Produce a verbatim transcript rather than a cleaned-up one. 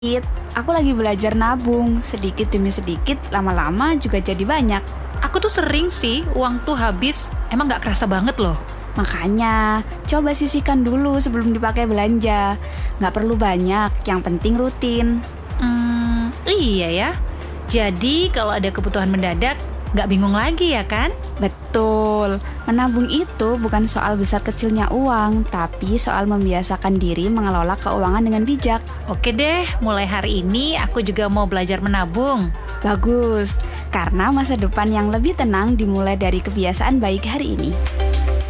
Aku lagi belajar nabung, sedikit demi sedikit, lama-lama juga jadi banyak. Aku tuh sering sih uang tuh habis, emang gak kerasa banget loh. Makanya, coba sisihkan dulu sebelum dipakai belanja. Nggak perlu banyak, yang penting rutin. Hmm, iya ya. Jadi kalau ada kebutuhan mendadak, gak bingung lagi ya kan? Betul, menabung itu bukan soal besar kecilnya uang, tapi soal membiasakan diri mengelola keuangan dengan bijak. Oke deh, mulai hari ini aku juga mau belajar menabung. Bagus, karena masa depan yang lebih tenang dimulai dari kebiasaan baik hari ini.